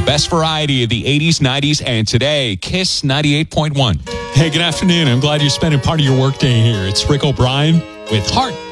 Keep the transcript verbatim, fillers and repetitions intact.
best variety of the eighties, nineties, and today, Kiss ninety-eight point one. Hey, good afternoon. I'm glad you're spending part of your workday here. It's Rick O'Brien with Heart